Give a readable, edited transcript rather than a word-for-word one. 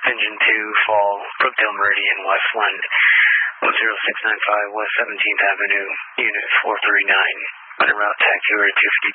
Engine 2, fall, Brookdale Meridian, Westland, 0695 West 17th Avenue, Unit 439, on route taxiway 252.